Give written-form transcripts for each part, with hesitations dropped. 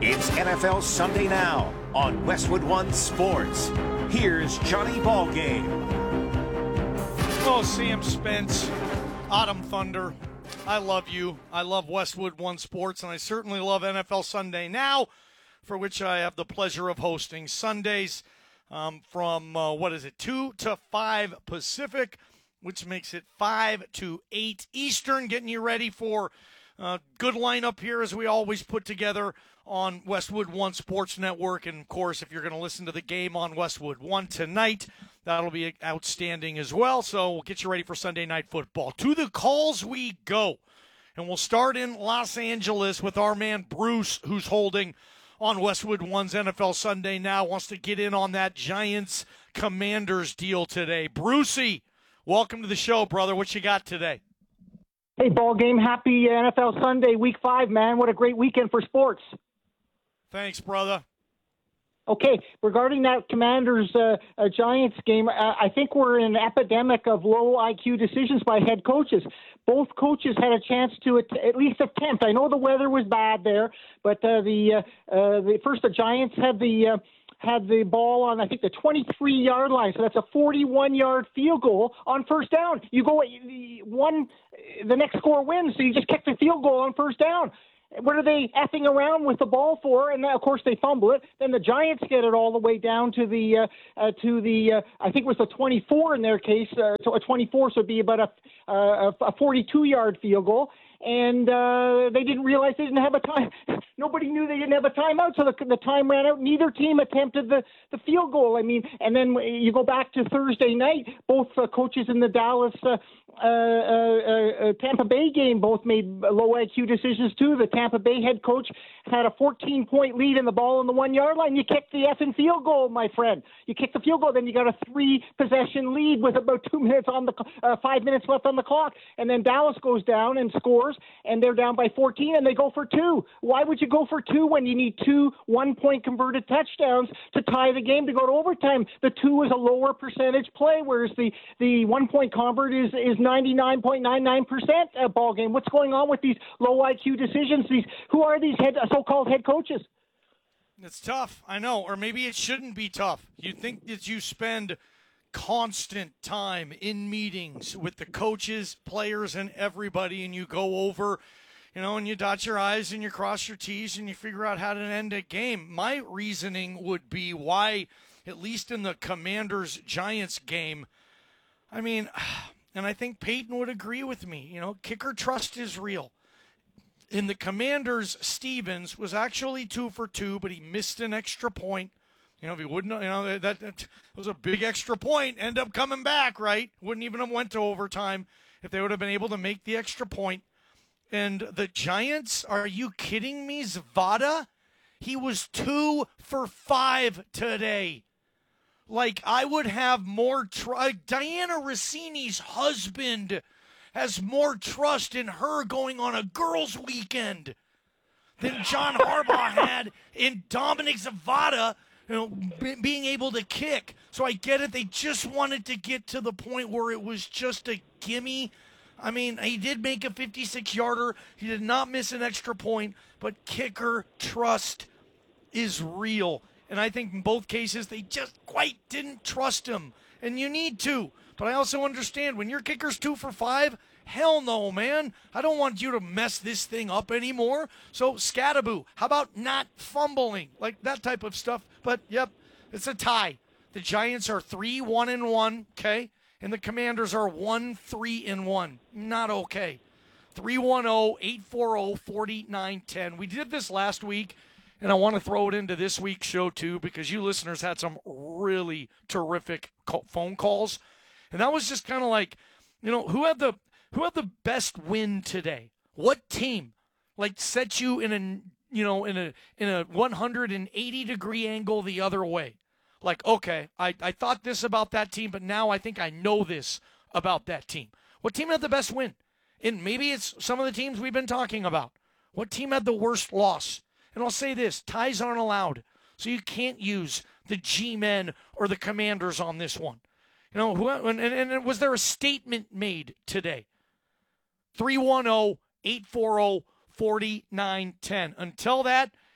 It's NFL Sunday Now on Westwood One Sports. Here's Johnny Ballgame. Oh, Sam Spence, Autumn Thunder. I love you. I love Westwood One Sports, and I certainly love NFL Sunday Now, for which I have the pleasure of hosting Sundays from, 2 to 5 Pacific, which makes it 5 to 8 Eastern, getting you ready for a good lineup here as we always put together on Westwood One Sports Network. And, of course, if you're going to listen to the game on Westwood One tonight, that'll be outstanding as well. So we'll get you ready for Sunday Night Football. To the calls we go. And we'll start in Los Angeles with our man Bruce, who's holding on Westwood One's NFL Sunday Now, wants to get in on that Giants-Commanders deal today. Brucey, welcome to the show, brother. What you got today? Hey, ball game. Happy NFL Sunday, Week 5, man. What a great weekend for sports. Thanks, brother. Okay, regarding that Commanders-Giants game, I think we're in an epidemic of low IQ decisions by head coaches. Both coaches had a chance to at least attempt. I know the weather was bad there, but the Giants had the ball on, I think, the 23-yard line. So that's a 41-yard field goal on first down. You go the next score wins, so you just kick the field goal on first down. What are they effing around with the ball for? And of course they fumble it. Then the Giants get it all the way down to the I think it was the 24 in their case, so a 24, so it'd be about a 42-yard field goal. And they didn't realize they didn't have a time. Nobody knew they didn't have a timeout, so the time ran out. Neither team attempted the field goal. I mean, and then you go back to Thursday night. Both coaches in the Dallas Tampa Bay game both made low IQ decisions too. The Tampa Bay head coach had a 14-point lead in the ball on the 1-yard line. You kick the effing field goal, my friend. You kick the field goal, then you got a 3-possession lead with about 2 minutes on the 5 minutes left on the clock, and then Dallas goes down and scores, and they're down by 14, and they go for 2. Why would you go for 2 when you need 2 one-point converted touchdowns to tie the game to go to overtime? The 2 is a lower percentage play, whereas the one-point convert is 99.99% ball game. What's going on with these low IQ decisions? Who are these so-called head coaches? It's tough, I know, or maybe it shouldn't be tough. You think that you spend constant time in meetings with the coaches, players, and everybody, and you go over, and you dot your I's and you cross your T's and you figure out how to end a game. My reasoning would be why, at least in the Commanders-Giants game, and I think Peyton would agree with me, kicker trust is real. In the Commanders, Stevens was actually 2 for 2, but he missed an extra point. If he wouldn't, that was a big extra point. End up coming back, right? Wouldn't even have went to overtime if they would have been able to make the extra point. And the Giants, are you kidding me? Zavada, he was 2 for 5 today. Like, I would have more Diana Rossini's husband has more trust in her going on a girls' weekend than John Harbaugh had in Dominic Zavada, being able to kick. So I get it. They just wanted to get to the point where it was just a gimme. He did make a 56-yarder. He did not miss an extra point, but kicker trust is real. And I think in both cases, they just quite didn't trust him. And you need to. But I also understand when your kicker's 2 for 5, hell no, man. I don't want you to mess this thing up anymore. So, Scattaboo, how about not fumbling? Like that type of stuff. But, yep, it's a tie. The Giants are 3-1-1, okay? And the Commanders are 1-3-1. Not okay. 310-840-4910. We did this last week, and I want to throw it into this week's show, too, because you listeners had some really terrific phone calls. And that was just kind of like, who had the best win today? What team set you in a 180-degree angle the other way? Like, okay, I thought this about that team, but now I think I know this about that team. What team had the best win? And maybe it's some of the teams we've been talking about. What team had the worst loss? And I'll say this, ties aren't allowed. So you can't use the G-men or the Commanders on this one. And was there a statement made today? 310-840-4910. Until that,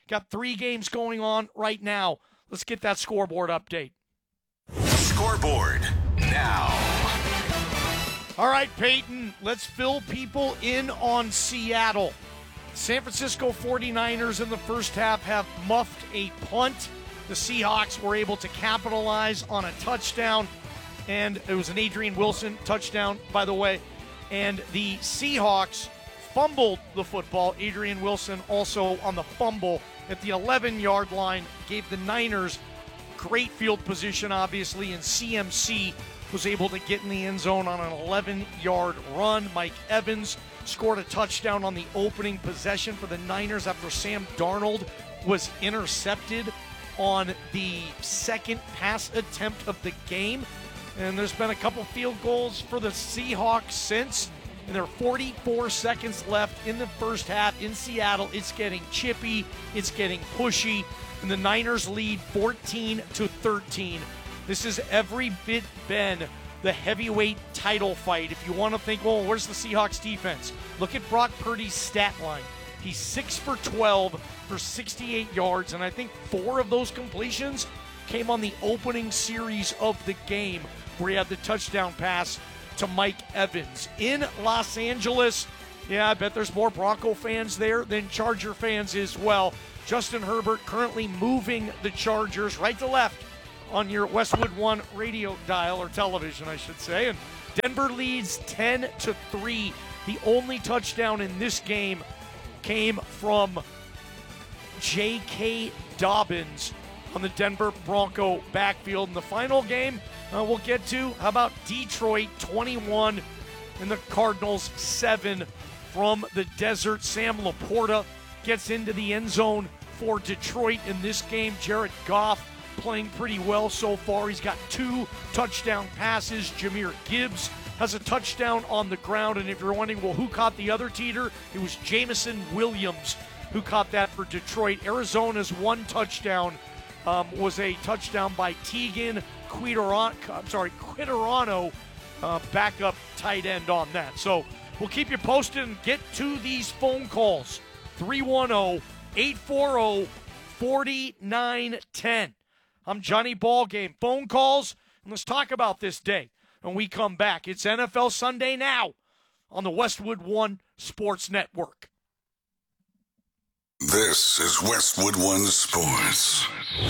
Got 3 games going on right now. Let's get that scoreboard update. Scoreboard now. All right, Peyton, let's fill people in on Seattle. San Francisco 49ers in the first half have muffed a punt. The Seahawks were able to capitalize on a touchdown, and it was an Adrian Wilson touchdown, by the way. And the Seahawks fumbled the football. Adrian Wilson also on the fumble at the 11-yard line, gave the Niners great field position, obviously, and CMC was able to get in the end zone on an 11-yard run. Mike Evans scored a touchdown on the opening possession for the Niners after Sam Darnold was intercepted on the second pass attempt of the game. And there's been a couple field goals for the Seahawks since. And there are 44 seconds left in the first half in Seattle. It's getting chippy. It's getting pushy. And the Niners lead 14-13. This has every bit been the heavyweight title fight. If you want to think, well, where's the Seahawks defense? Look at Brock Purdy's stat line. He's 6 for 12 for 68 yards. And I think 4 of those completions came on the opening series of the game where he had the touchdown pass to Mike Evans. In Los Angeles, yeah, I bet there's more Bronco fans there than Charger fans as well. Justin Herbert currently moving the Chargers right to left on your Westwood One radio dial, or television, I should say. And Denver leads 10-3. The only touchdown in this game came from J.K. Dobbins on the Denver Bronco backfield. In the final game, we'll get to, how about Detroit 21 and the Cardinals 7 from the desert. Sam Laporta gets into the end zone for Detroit in this game. Jared Goff playing pretty well so far. He's got 2 touchdown passes. Jahmyr Gibbs has a touchdown on the ground. And if you're wondering, well, who caught the other teeter? It was Jameson Williams who caught that for Detroit. Arizona's 1 touchdown was a touchdown by Tegan Quitterano, backup tight end on that. So we'll keep you posted and get to these phone calls. 310-840-4910. I'm Johnny Ballgame. Phone calls, and let's talk about this day when we come back. It's NFL Sunday Now on the Westwood One Sports Network. This is Westwood One Sports.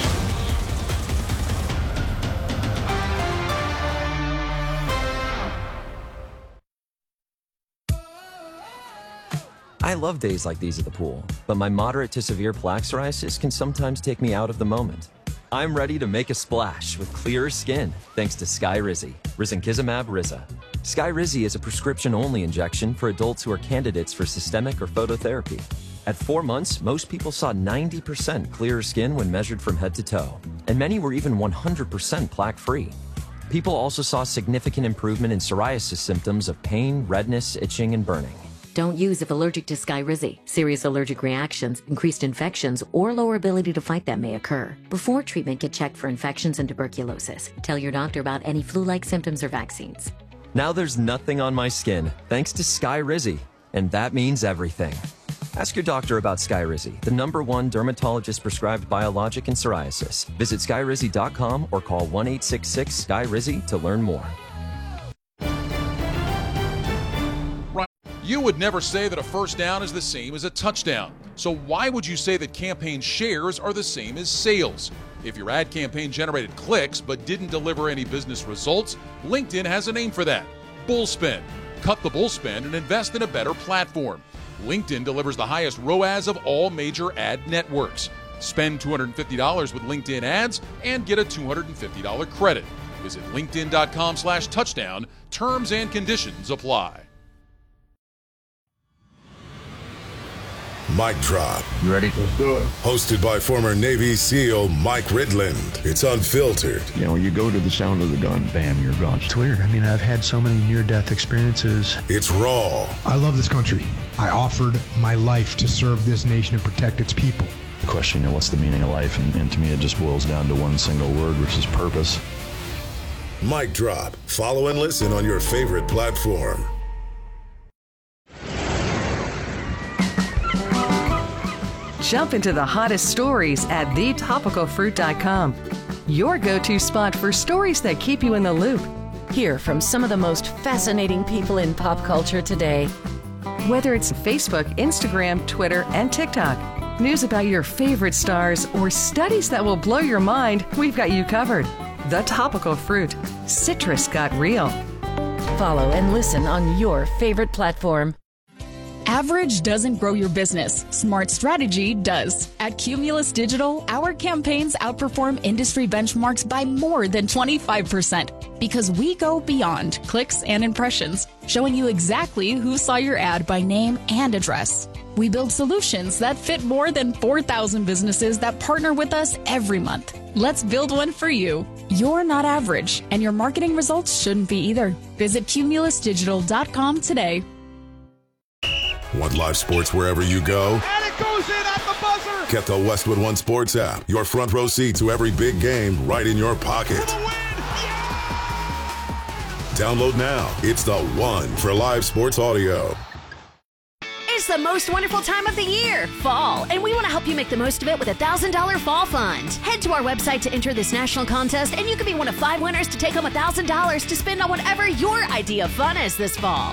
I love days like these at the pool, but my moderate to severe plaque psoriasis can sometimes take me out of the moment. I'm ready to make a splash with clearer skin thanks to Skyrizi, Risankizumab Riza. Skyrizi is a prescription-only injection for adults who are candidates for systemic or phototherapy. At 4 months, most people saw 90% clearer skin when measured from head to toe, and many were even 100% plaque-free. People also saw significant improvement in psoriasis symptoms of pain, redness, itching, and burning. Don't use if allergic to Skyrizi. Serious allergic reactions, increased infections, or lower ability to fight them may occur. Before treatment, get checked for infections and tuberculosis. Tell your doctor about any flu-like symptoms or vaccines. Now there's nothing on my skin thanks to Skyrizi, and that means everything. Ask your doctor about Skyrizi, the #1 dermatologist-prescribed biologic in psoriasis. Visit Skyrizi.com or call 1-866-SKYRIZI to learn more. You would never say that a first down is the same as a touchdown. So why would you say that campaign shares are the same as sales? If your ad campaign generated clicks but didn't deliver any business results, LinkedIn has a name for that: bullspend. Cut the bullspend and invest in a better platform. LinkedIn delivers the highest ROAS of all major ad networks. Spend $250 with LinkedIn ads and get a $250 credit. Visit linkedin.com/touchdown. Terms and conditions apply. Mic Drop. You ready? Let's do it. Hosted by former Navy SEAL Mike Ridland. It's unfiltered. You know, you go to the sound of the gun, bam, you're gone. It's weird. I mean, I've had so many near-death experiences. It's raw. I love this country. I offered my life to serve this nation and protect its people. The question, what's the meaning of life? And to me, it just boils down to one single word, which is purpose. Mic Drop. Follow and listen on your favorite platform. Jump into the hottest stories at thetopicalfruit.com. Your go-to spot for stories that keep you in the loop. Hear from some of the most fascinating people in pop culture today. Whether it's Facebook, Instagram, Twitter, and TikTok, news about your favorite stars, or studies that will blow your mind, we've got you covered. The Topical Fruit. Citrus got real. Follow and listen on your favorite platform. Average doesn't grow your business. Smart strategy does. At Cumulus Digital, our campaigns outperform industry benchmarks by more than 25% because we go beyond clicks and impressions, showing you exactly who saw your ad by name and address. We build solutions that fit more than 4,000 businesses that partner with us every month. Let's build one for you. You're not average, and your marketing results shouldn't be either. Visit cumulusdigital.com today. Want live sports wherever you go? And it goes in at the buzzer! Get the Westwood One Sports app. Your front row seat to every big game right in your pocket. Download now. It's the one for live sports audio. It's the most wonderful time of the year, fall, and we want to help you make the most of it with a $1,000 fall fund. Head to our website to enter this national contest, and you could be one of 5 winners to take home $1,000 to spend on whatever your idea of fun is this fall.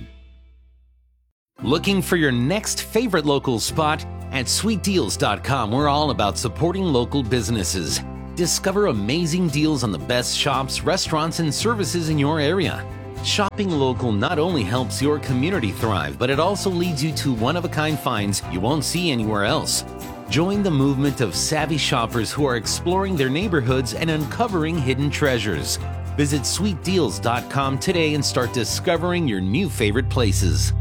Looking for your next favorite local spot? At sweetdeals.com, we're all about supporting local businesses. Discover amazing deals on the best shops, restaurants, and services in your area. Shopping local not only helps your community thrive, but it also leads you to one-of-a-kind finds you won't see anywhere else. Join the movement of savvy shoppers who are exploring their neighborhoods and uncovering hidden treasures. Visit sweetdeals.com today and start discovering your new favorite places.